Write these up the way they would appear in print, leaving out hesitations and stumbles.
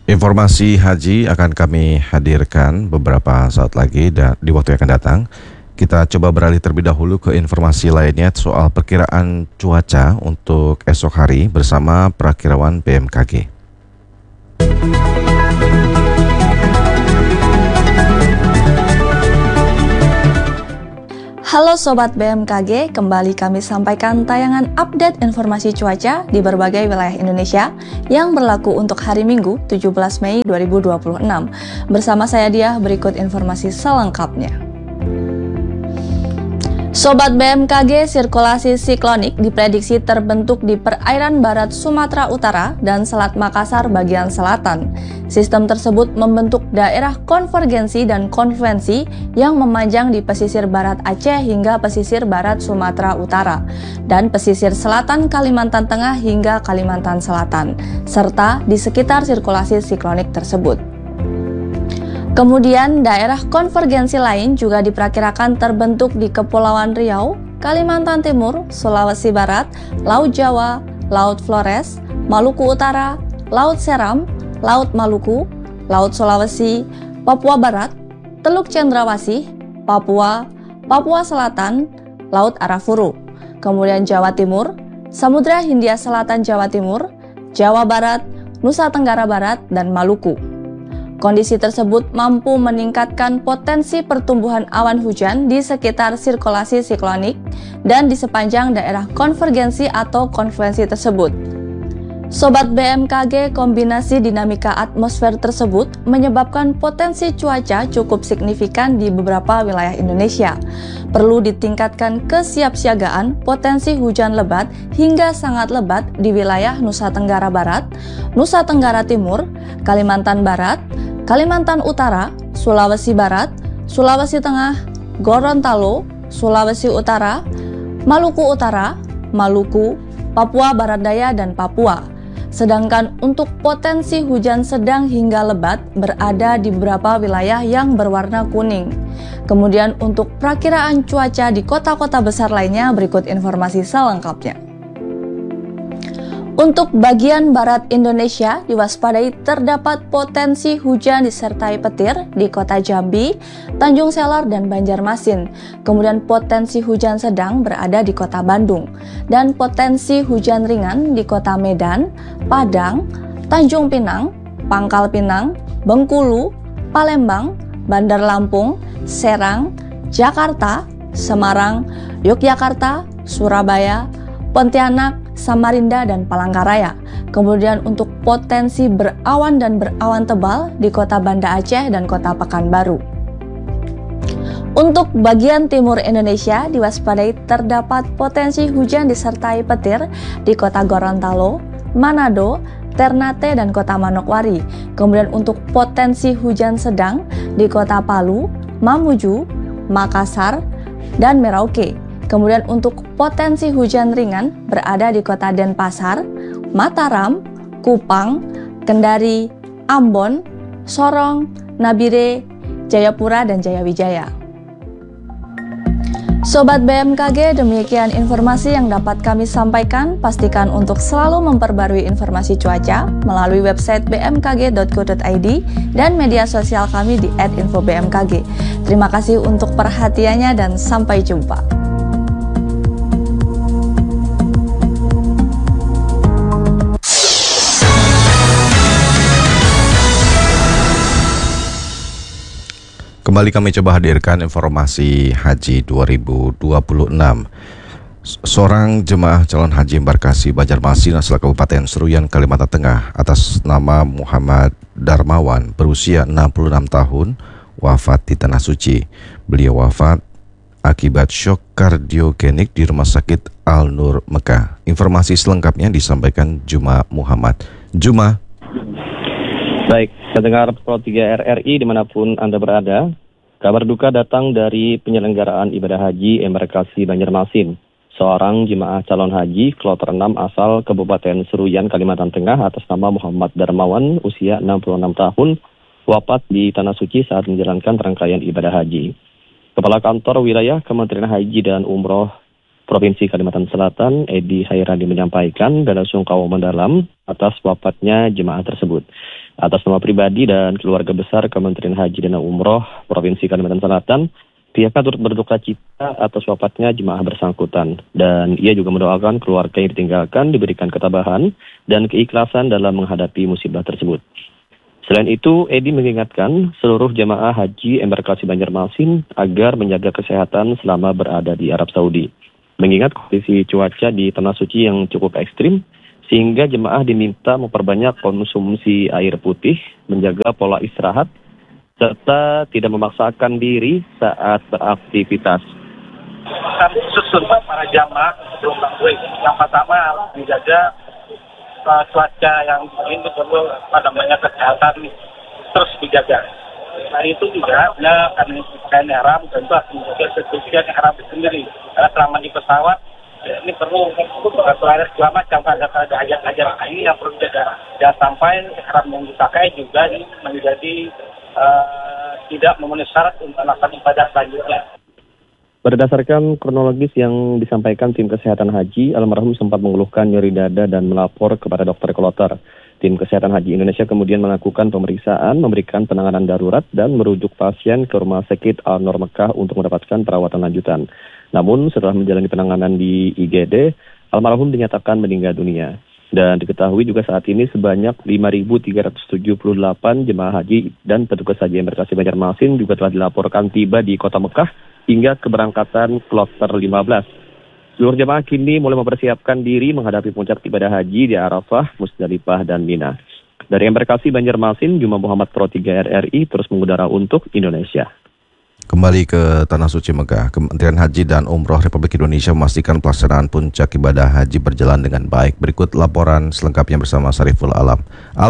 Informasi haji akan kami hadirkan beberapa saat lagi dan di waktu yang akan datang. Kita coba beralih terlebih dahulu ke informasi lainnya soal perkiraan cuaca untuk esok hari bersama perakirawan BMKG. Halo Sobat BMKG, kembali kami sampaikan tayangan update informasi cuaca di berbagai wilayah Indonesia yang berlaku untuk hari Minggu 17 Mei 2026. Bersama saya Diah, berikut informasi selengkapnya. Sobat BMKG, sirkulasi siklonik diprediksi terbentuk di perairan barat Sumatera Utara dan Selat Makassar bagian selatan. Sistem tersebut membentuk daerah konvergensi dan konvensi yang memanjang di pesisir barat Aceh hingga pesisir barat Sumatera Utara dan pesisir selatan Kalimantan Tengah hingga Kalimantan Selatan, serta di sekitar sirkulasi siklonik tersebut. Kemudian, daerah konvergensi lain juga diperkirakan terbentuk di Kepulauan Riau, Kalimantan Timur, Sulawesi Barat, Laut Jawa, Laut Flores, Maluku Utara, Laut Seram, Laut Maluku, Laut Sulawesi, Papua Barat, Teluk Cendrawasih, Papua, Papua Selatan, Laut Arafuru. Kemudian Jawa Timur, Samudra Hindia Selatan Jawa Timur, Jawa Barat, Nusa Tenggara Barat, dan Maluku. Kondisi tersebut mampu meningkatkan potensi pertumbuhan awan hujan di sekitar sirkulasi siklonik dan di sepanjang daerah konvergensi atau konvensi tersebut. Sobat BMKG, kombinasi dinamika atmosfer tersebut menyebabkan potensi cuaca cukup signifikan di beberapa wilayah Indonesia. Perlu ditingkatkan kesiapsiagaan potensi hujan lebat hingga sangat lebat di wilayah Nusa Tenggara Barat, Nusa Tenggara Timur, Kalimantan Barat, Kalimantan Utara, Sulawesi Barat, Sulawesi Tengah, Gorontalo, Sulawesi Utara, Maluku Utara, Maluku, Papua Barat Daya, dan Papua. Sedangkan untuk potensi hujan sedang hingga lebat berada di beberapa wilayah yang berwarna kuning. Kemudian untuk perakiraan cuaca di kota-kota besar lainnya berikut informasi selengkapnya. Untuk bagian barat Indonesia, diwaspadai terdapat potensi hujan disertai petir di kota Jambi, Tanjung Selar, dan Banjarmasin. Kemudian potensi hujan sedang berada di kota Bandung, dan potensi hujan ringan di kota Medan, Padang, Tanjung Pinang, Pangkal Pinang, Bengkulu, Palembang, Bandar Lampung, Serang, Jakarta, Semarang, Yogyakarta, Surabaya, Pontianak, Samarinda, dan Palangkaraya. Kemudian untuk potensi berawan dan berawan tebal di kota Banda Aceh dan kota Pekanbaru. Untuk bagian timur Indonesia, diwaspadai terdapat potensi hujan disertai petir di kota Gorontalo, Manado, Ternate, dan kota Manokwari. Kemudian untuk potensi hujan sedang di kota Palu, Mamuju, Makassar, dan Merauke. Kemudian untuk potensi hujan ringan berada di kota Denpasar, Mataram, Kupang, Kendari, Ambon, Sorong, Nabire, Jayapura, dan Jayawijaya. Sobat BMKG, demikian informasi yang dapat kami sampaikan. Pastikan untuk selalu memperbarui informasi cuaca melalui website bmkg.go.id dan media sosial kami di @infobmkg. Terima kasih untuk perhatiannya dan sampai jumpa. Kembali kami coba hadirkan informasi haji 2026. Seorang jemaah calon haji embarkasi Banjarmasin asal Kabupaten Seruyan, Kalimantan Tengah atas nama Muhammad Darmawan berusia 66 tahun wafat di Tanah Suci. Beliau wafat akibat syok kardiogenik di Rumah Sakit Al-Nur Mekah. Informasi selengkapnya disampaikan Juma Muhammad. Juma. Baik, pendengar Pro 3 RRI dimanapun Anda berada, kabar duka datang dari penyelenggaraan ibadah haji embarkasi Banjarmasin. Seorang jemaah calon haji kloter 6 asal Kabupaten Seruyan, Kalimantan Tengah atas nama Muhammad Darmawan, usia 66 tahun, wafat di Tanah Suci saat menjalankan rangkaian ibadah haji. Kepala Kantor Wilayah Kementerian Haji dan Umroh Provinsi Kalimantan Selatan, Edi Hairandi, menyampaikan bela sungkawa mendalam atas wafatnya jemaah tersebut. Atas nama pribadi dan keluarga besar Kementerian Haji dan Umroh Provinsi Kalimantan Selatan, pihaknya turut berduka cita atas wafatnya jemaah bersangkutan. Dan ia juga mendoakan keluarga yang ditinggalkan diberikan ketabahan dan keikhlasan dalam menghadapi musibah tersebut. Selain itu, Edi mengingatkan seluruh jemaah haji embarkasi Banjarmasin agar menjaga kesehatan selama berada di Arab Saudi. Mengingat kondisi cuaca di Tanah Suci yang cukup ekstrim, sehingga jemaah diminta memperbanyak konsumsi air putih, menjaga pola istirahat, serta tidak memaksakan diri saat beraktivitas. Kami susun para jamaah sebelum bangun. Yang pertama menjaga cuaca yang ini perlu kesehatan terus dijaga. Nah itu juga karena ihram tentu harus menjaga sertifikat ihram sendiri. Karena selama di pesawat ini perlu segala macam ada ajar ini yang perlu dijaga. Jangan sampai ihram yang dipakai juga menjadi tidak memenuhi syarat untuk melakukan ibadah selanjutnya. Berdasarkan kronologis yang disampaikan tim kesehatan haji, almarhum sempat mengeluhkan nyeri dada dan melapor kepada dokter kloter. Tim kesehatan haji Indonesia kemudian melakukan pemeriksaan, memberikan penanganan darurat, dan merujuk pasien ke Rumah Sakit Al-Nur Mekah untuk mendapatkan perawatan lanjutan. Namun setelah menjalani penanganan di IGD, almarhum dinyatakan meninggal dunia. Dan diketahui juga saat ini sebanyak 5.378 jemaah haji dan petugas haji embarkasi Banjarmasin juga telah dilaporkan tiba di kota Mekah hingga keberangkatan kloter 15. Seluruh jemaah kini mulai mempersiapkan diri menghadapi puncak ibadah haji di Arafah, Musdalifah, dan Mina. Dari embarkasi Banjarmasin, Juma Muhammad Pro 3 RRI terus mengudara untuk Indonesia. Kembali ke Tanah Suci Mekah, Kementerian Haji dan Umroh Republik Indonesia memastikan pelaksanaan puncak ibadah haji berjalan dengan baik. Berikut laporan selengkapnya bersama Sariful Alam.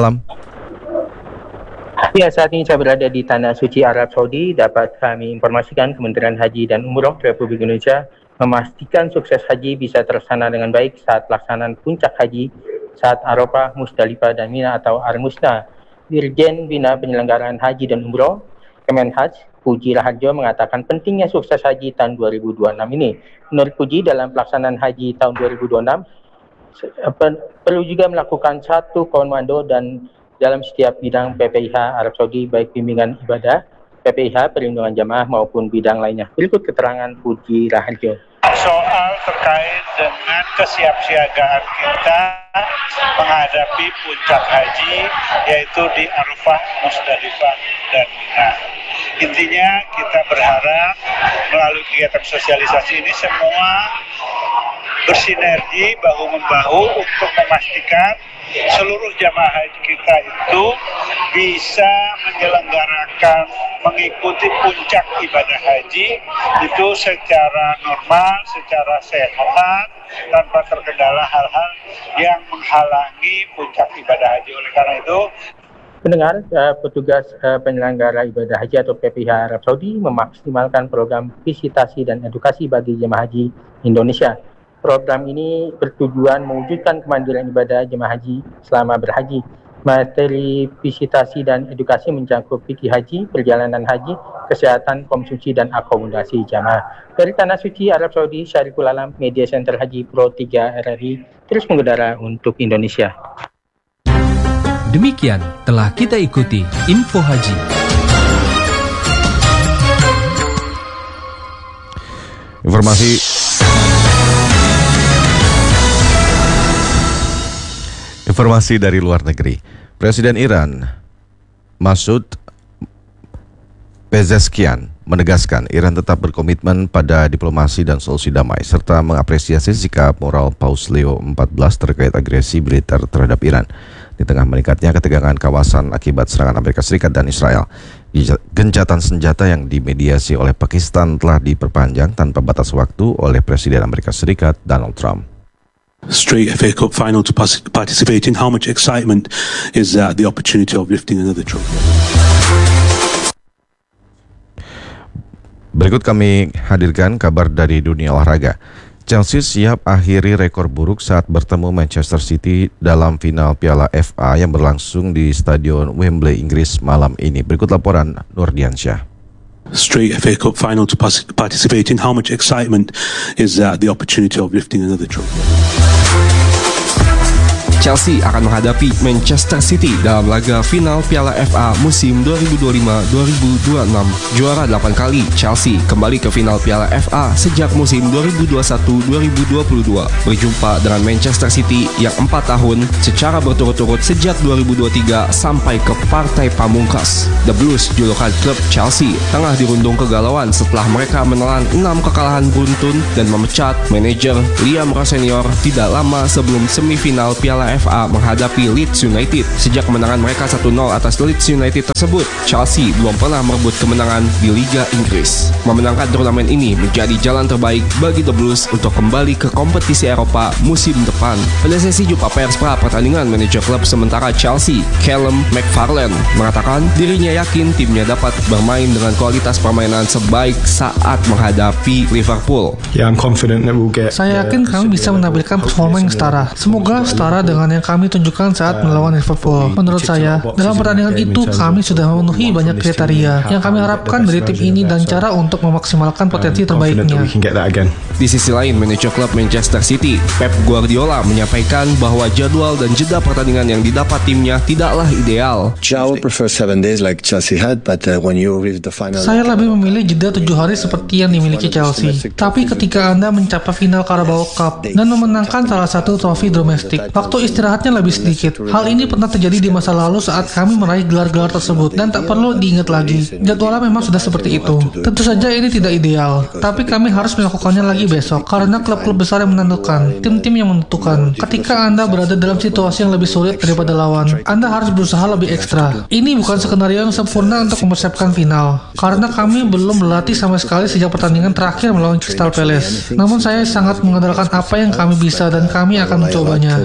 Ya, saat ini saya berada di Tanah Suci Arab Saudi. Dapat kami informasikan Kementerian Haji dan Umroh Republik Indonesia memastikan sukses haji bisa terlaksana dengan baik saat pelaksanaan puncak haji saat Arafah, Musdalifah, dan Mina atau Ar-Musna. Dirjen Bina Penyelenggaraan Haji dan Umroh Kemenhaj, Puji Raharjo, mengatakan pentingnya sukses haji tahun 2026 ini. Menurut Puji, dalam pelaksanaan haji tahun 2026 perlu juga melakukan satu komando dan dalam setiap bidang PPIH Arab Saudi, baik bimbingan ibadah, PPIH, perlindungan jamaah maupun bidang lainnya. Berikut keterangan Puji Raharjo. Soal terkait dengan kesiapsiagaan kita menghadapi puncak haji, yaitu di Arafah, Musdalifah, dan Mina. Intinya kita berharap melalui kegiatan sosialisasi ini semua bersinergi bahu-membahu untuk memastikan seluruh jamaah haji kita itu bisa menyelenggarakan, mengikuti puncak ibadah haji itu secara normal, secara sehat, tanpa terkendala hal-hal yang menghalangi puncak ibadah haji. Oleh karena itu, pendengar, petugas penyelenggara ibadah haji atau PPIH Arab Saudi memaksimalkan program visitasi dan edukasi bagi jemaah haji Indonesia. Program ini bertujuan mewujudkan kemandirian ibadah jemaah haji selama berhaji. Materi visitasi dan edukasi mencakup fikih haji, perjalanan haji, kesehatan, konsumsi, dan akomodasi jamaah. Dari Tanah Suci Arab Saudi, Syariful Alam, Media Center Haji Pro 3 RRI, terus mengudara untuk Indonesia. Demikian telah kita ikuti Info Haji. Informasi dari luar negeri. Presiden Iran Masoud Pezeshkian menegaskan Iran tetap berkomitmen pada diplomasi dan solusi damai serta mengapresiasi sikap moral Paus Leo XIV terkait agresi militer terhadap Iran. Di tengah meningkatnya ketegangan kawasan akibat serangan Amerika Serikat dan Israel, gencatan senjata yang dimediasi oleh Pakistan telah diperpanjang tanpa batas waktu oleh Presiden Amerika Serikat Donald Trump. Straight FA Cup final to participate in. How much excitement is that? The opportunity of lifting another trophy. Berikut kami hadirkan kabar dari dunia olahraga. Chelsea siap akhiri rekor buruk saat bertemu Manchester City dalam final Piala FA yang berlangsung di Stadion Wembley, Inggris malam ini. Berikut laporan Nurdiansyah. Straight FA Cup final to participate in. How much excitement is that? The opportunity of lifting another trophy. Chelsea akan menghadapi Manchester City dalam laga final Piala FA musim 2025-2026. Juara 8 kali, Chelsea kembali ke final Piala FA sejak musim 2021-2022. Berjumpa dengan Manchester City yang 4 tahun secara berturut-turut sejak 2023 sampai ke partai pamungkas. The Blues, julukan klub Chelsea, tengah dirundung kegalauan setelah mereka menelan 6 kekalahan beruntun dan memecat manajer Liam Ross Senior tidak lama sebelum semifinal Piala FA menghadapi Leeds United. Sejak kemenangan mereka 1-0 atas Leeds United tersebut, Chelsea belum pernah merebut kemenangan di Liga Inggris. Memenangkan turnamen ini menjadi jalan terbaik bagi The Blues untuk kembali ke kompetisi Eropa musim depan. Pada sesi jumpa pers pra pertandingan, manajer klub sementara Chelsea, Callum McFarlane, mengatakan dirinya yakin timnya dapat bermain dengan kualitas permainan sebaik saat menghadapi Liverpool. Saya yakin kami bisa menampilkan performa yang setara. Semoga setara dengan yang kami tunjukkan saat melawan Liverpool. Menurut saya, dalam pertandingan itu kami sudah memenuhi banyak kriteria yang kami harapkan dari tim ini dan cara untuk memaksimalkan potensi terbaiknya. Di sisi lain, manajer klub Manchester City, Pep Guardiola, menyampaikan bahwa jadwal dan jeda pertandingan yang didapat timnya tidaklah ideal. Saya lebih memilih jeda 7 hari seperti yang dimiliki Chelsea. Tapi ketika Anda mencapai final Carabao Cup dan memenangkan salah satu trofi domestik, waktu istirahatnya lebih sedikit. Hal ini pernah terjadi di masa lalu saat kami meraih gelar-gelar tersebut dan tak perlu diingat lagi. Jadwalnya memang sudah seperti itu. Tentu saja ini tidak ideal, tapi kami harus melakukannya lagi besok karena klub-klub besar yang menentukan, tim-tim yang menentukan. Ketika Anda berada dalam situasi yang lebih sulit daripada lawan, Anda harus berusaha lebih ekstra. Ini bukan skenario yang sempurna untuk mempersiapkan final, karena kami belum berlatih sama sekali sejak pertandingan terakhir melawan Crystal Palace. Namun saya sangat mengandalkan apa yang kami bisa dan kami akan mencobanya.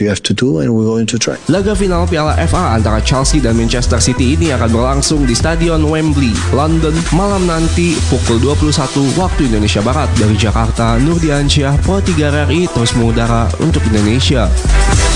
Laga final Piala FA antara Chelsea dan Manchester City ini akan berlangsung di Stadion Wembley, London, malam nanti pukul 21 waktu Indonesia Barat. Dari Jakarta, Nurdiansyah, Pro 3 RRI terus mengudara untuk Indonesia.